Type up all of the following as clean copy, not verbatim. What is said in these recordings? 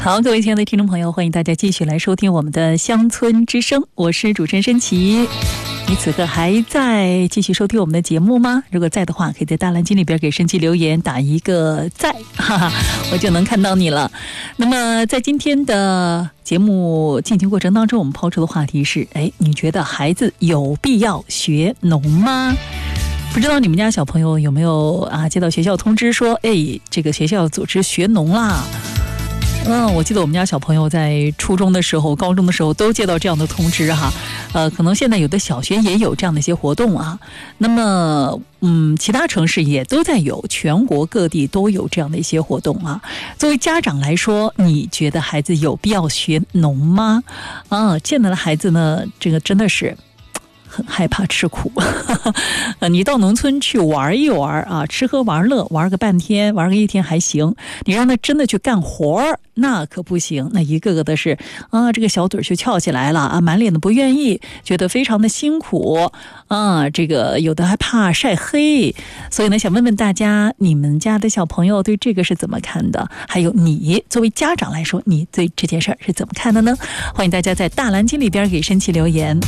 好，各位亲爱的听众朋友，欢迎大家继续来收听我们的乡村之声，我是主持人申琪。你此刻还在继续收听我们的节目吗？如果在的话，可以在大蓝鲸里边给申琪留言打一个在，哈哈，我就能看到你了。那么在今天的节目进行过程当中，我们抛出的话题是，你觉得孩子有必要学农吗？不知道你们家小朋友有没有接到学校通知说，这个学校组织学农啦。我记得我们家小朋友在初中的时候、高中的时候都接到这样的通知哈。可能现在有的小学也有这样的一些活动啊。那么，其他城市也都在有，全国各地都有这样的一些活动啊。作为家长来说，你觉得孩子有必要学农吗？现在的孩子呢，这个真的是很害怕吃苦。你到农村去玩一玩啊，吃喝玩乐，玩个半天，玩个一天还行。你让他真的去干活那可不行，那一个个的是这个小嘴就翘起来了满脸的不愿意，觉得非常的辛苦这个有的还怕晒黑。所以呢，想问问大家，你们家的小朋友对这个是怎么看的？还有你作为家长来说，你对这件事儿是怎么看的呢？欢迎大家在大蓝鲸里边给申琪留言。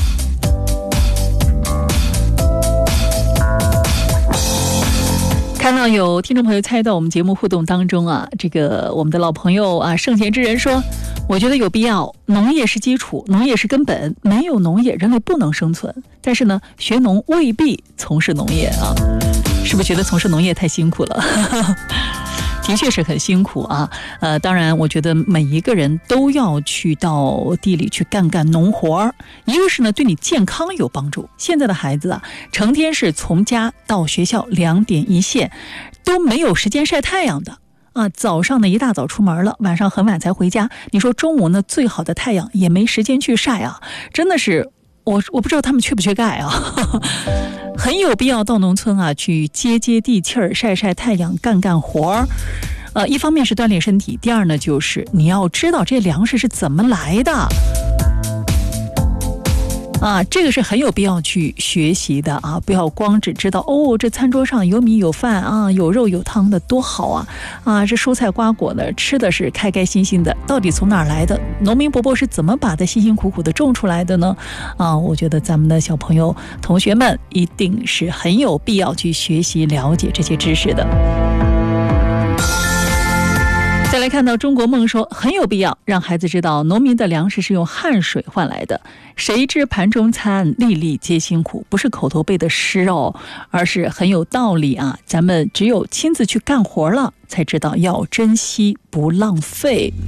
看到有听众朋友参与到我们节目互动当中这个我们的老朋友圣贤之人说，我觉得有必要，农业是基础，农业是根本，没有农业人类不能生存。但是呢，学农未必从事农业是不是觉得从事农业太辛苦了？的确是很辛苦当然我觉得每一个人都要去到地里去干干农活，一个是呢对你健康有帮助。现在的孩子成天是从家到学校2点一线，都没有时间晒太阳的早上呢一大早出门了，晚上很晚才回家。你说中午呢最好的太阳也没时间去晒真的是我不知道他们缺不缺钙很有必要到农村去接地气儿，晒晒太阳，干干活一方面是锻炼身体，第二呢就是你要知道这粮食是怎么来的这个是很有必要去学习的不要光只知道这餐桌上有米有饭有肉有汤的多好这蔬菜瓜果的吃的是开开心心的，到底从哪儿来的？农民伯伯是怎么把它辛辛苦苦的种出来的呢？我觉得咱们的小朋友同学们一定是很有必要去学习了解这些知识的。再来看到中国梦说，很有必要让孩子知道农民的粮食是用汗水换来的，谁知盘中餐，粒粒皆辛苦，不是口头背的诗而是很有道理咱们只有亲自去干活了，才知道要珍惜不浪费。